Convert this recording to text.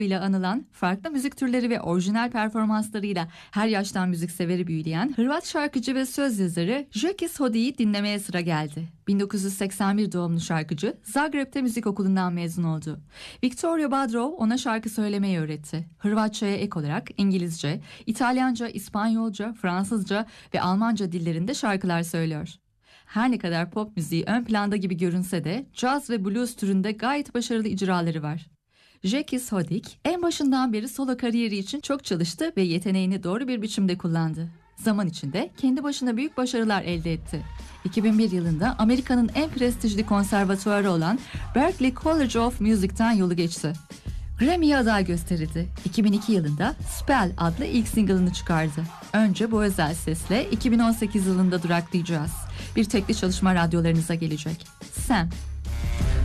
ile anılan, farklı müzik türleri ve orijinal performanslarıyla her yaştan müzikseveri büyüleyen Hırvat şarkıcı ve söz yazarı Jakis Hodi'yi dinlemeye sıra geldi. 1981 doğumlu şarkıcı Zagreb'te müzik okulundan mezun oldu. Victoria Badrov ona şarkı söylemeyi öğretti. Hırvatçaya ek olarak İngilizce, İtalyanca, İspanyolca, Fransızca ve Almanca dillerinde şarkılar söylüyor. Her ne kadar pop müziği ön planda gibi görünse de caz ve blues türünde gayet başarılı icraları var. Jakis Hodik en başından beri solo kariyeri için çok çalıştı ve yeteneğini doğru bir biçimde kullandı. Zaman içinde kendi başına büyük başarılar elde etti. 2001 yılında Amerika'nın en prestijli konservatuarı olan Berklee College of Music'ten yolu geçti. Grammy'ye aday gösterildi. 2002 yılında Spell adlı ilk single'ını çıkardı. Önce bu özel sesle 2018 yılında duraklayacağız. Bir tekli çalışma radyolarınıza gelecek. Sam.